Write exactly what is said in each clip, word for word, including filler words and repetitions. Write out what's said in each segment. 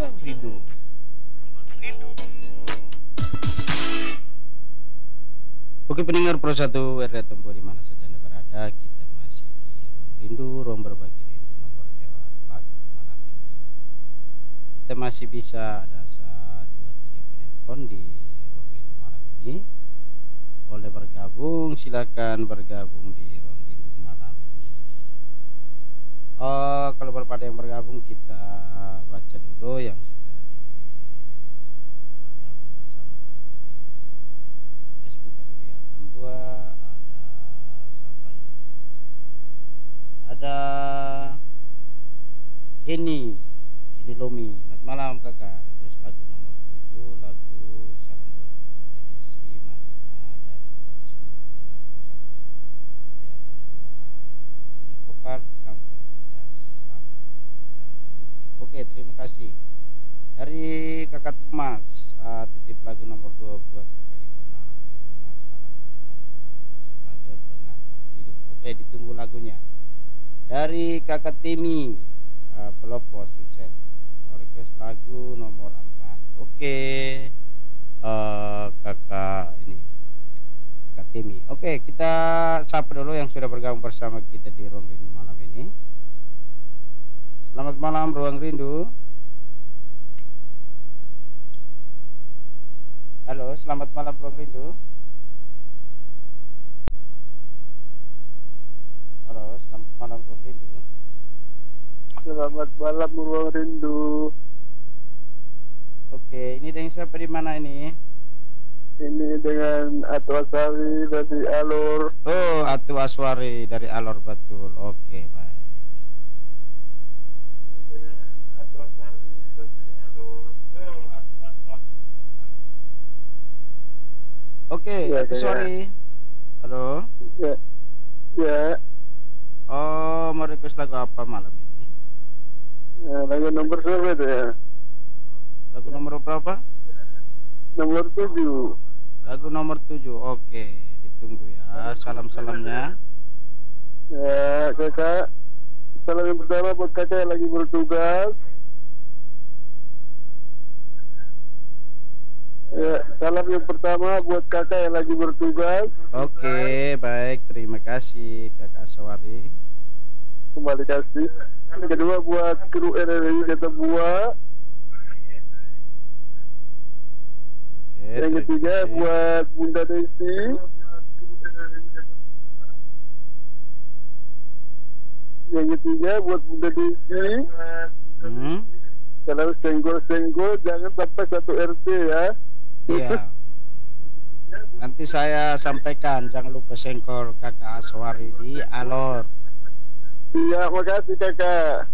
Ruang Rindu. Oke pendengar Pro satu R R Tempo di mana saja Anda berada, kita masih di Ruang Rindu, ruang berbagi rindu nomor lewat lagu di malam ini. Kita masih bisa ada dua tiga penelpon di Ruang Rindu malam ini. Boleh bergabung, silakan bergabung di Ruang Rindu malam ini. Oh, kalau pada yang bergabung kita baca dulu yang sudah di bergabung bersama kita di Facebook Ria Tambua. Ada siapa ini? Ada ini ini Lomi. Selamat malam kakak. Request lagu nomor tujuh, lagu Salam buat Bunda Desi, Maina dan buat semua pendengar Pro satu Ria Tambua. Punya vokal selamat bertugas. Selamat dari Namuti. Oke, terima kasih. Dari kakak Thomas, uh, titip lagu nomor dua buat kakak Ivona di rumah. Selamat menikmati lagu sebagai pengantar tidur. Oke, ditunggu lagunya. Dari kakak Temi, uh, Pelopo Suset, mau request lagu nomor empat. Oke, uh, kakak ini kakak Temi. Oke, kita sapa dulu yang sudah bergabung bersama kita di Ruang Rindu malam ini. Selamat malam Ruang Rindu. Halo, selamat malam Ruang Rindu. Halo, selamat malam Ruang Rindu. Selamat malam Ruang Rindu. Oke, ini dengan siapa di mana ini? Ini dengan Atwa Sari dari Alor. Oh, Atu Aswari dari Alor betul. Oke, baik. Ini dengan Atwa Sari dari Alor. Oh, Atwa Sari. Oke, Ya, Atu ya. sorry. Halo. Ya, ya. Oh, mau request lagu apa malam ini? Nah, lagu nomor berapa itu ya? Lagu nomor berapa? Nomor tujuh. Lagu nomor tujuh. Oke, ditunggu ya. Salam-salamnya. Ya, kakak. Salam yang pertama buat kakak yang lagi bertugas. Ya, salam yang pertama buat kakak yang lagi bertugas. Oke, baik. Terima kasih Kakak Aswari. Kembali kasih. Yang kedua buat kru R R I Kata Buah. Oke, Yang terima ketiga kasih. buat Bunda Desi. Yang ketiga buat Bunda Desi. Hmm? Kalau senggol-senggol jangan sampai satu R T ya. Iya. Nanti saya sampaikan, jangan lupa sengkol Kakak Aswari di Alor. Iya, makasih kakak.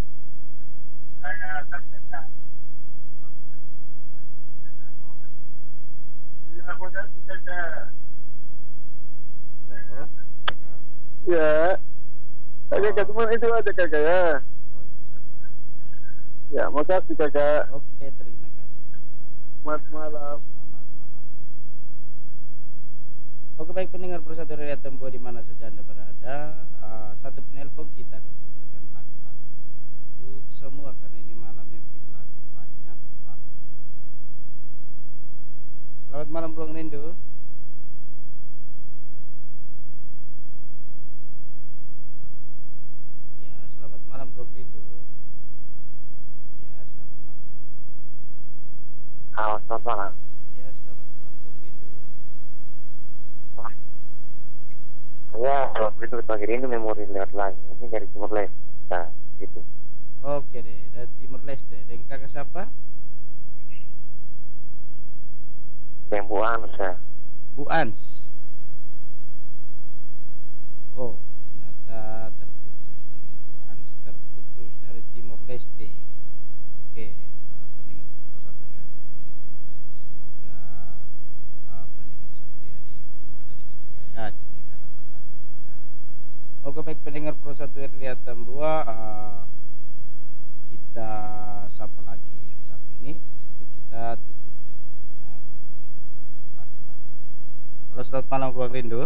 Iya, makasih kakak. Halo, Kakak. Ya, kakak cuma itu aja kakak ya. Oh, itu saja. Ya, makasih kakak. Oke, terima kasih juga. Selamat malam. Selamat malam. Oke, baik pendengar Persatu Ria Tempo di mana saja Anda berada. Uh, satu penelpon kita akan putarkan lagu-lagu untuk semua karena ini malam yang pilih lagu banyak banget. Selamat malam Ruang Rindu. Ya, selamat malam Ruang Rindu. Ya, selamat malam. Halo, selamat malam. Ya, selamat malam Ruang Rindu. Ya, kalau begitu pagi ini memori lewat lagi. Ini dari Timur Leste. Nah, gitu. Oke deh, dari Timur Leste. Dengan kakak siapa? Yang Bu Anu saya. Bu Ans. Oh, ternyata terputus dengan Bu Ans, terputus dari Timur Leste. Oke, uh, pendengar Persatu Ria Tempo di Timur Leste, semoga uh, pendengar setia di Timur Leste juga ya di negara tetangga kita. Oke, baik pendengar Persatu Ria Tempo, uh, kita sapa lagi yang satu ini. Di situ kita tutup teleponnya untuk kita putarkan lagu-lagu. Halo, selamat malam Ruang Rindu.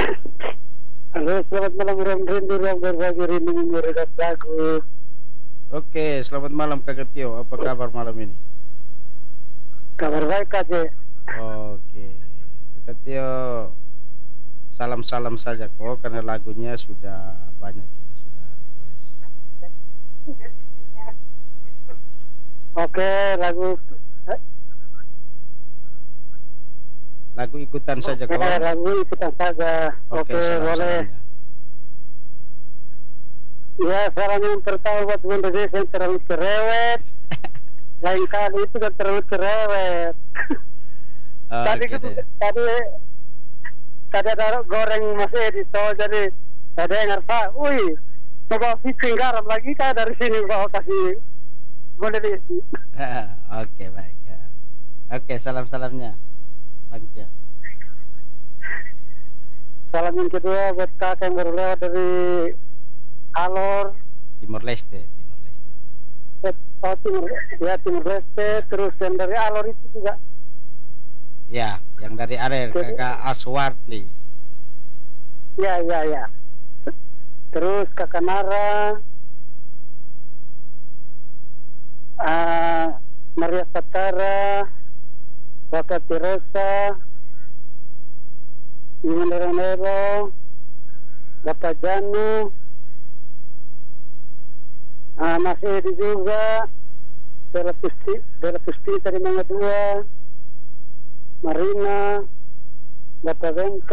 Halo, selamat malam Ruang Rindu, ruang berbagi rindu memori lagu. Oke, selamat malam Kakak Tio. Apa kabar malam ini? Kabar baik Kak. Oke, Kakak Tio, salam-salam saja kok karena lagunya sudah banyak yang sudah request. Oke, lagu Lagu ikutan saja kok. Oke, lagu ikutan saja. Oke, Oke, boleh. salam-salamnya. Ya, salam yang pertama buat Bunda Desi yang terlalu cerewet. Lain kali itu kan terlalu cerewet. Oh, tadi oke gitu, deh. tadi tadi ada goreng Mas Edi toh, jadi ada yang ngerasa, wih, coba fixing garam lagi kah dari sini bawa kasih Bunda Desi. Oke, baik ya. Oke, salam-salamnya Bang Tio. Salam yang kedua buat kakak yang baru lewat dari Alor, Timor Leste, Timor Leste. oh, Timur, ya Timur Leste, terus yang dari Alor itu juga. Ya, yang dari Arer Kakak Aswardi. Ya, ya, ya. Terus kakak Nara, uh, Maria Satara, Bapak Teresa, Iman Nero, Bapak Janu, uh, Mas Edi juga, Bella Pusti, Bella Pusti dari Mangga Dua, Marina, Bapak Bengka.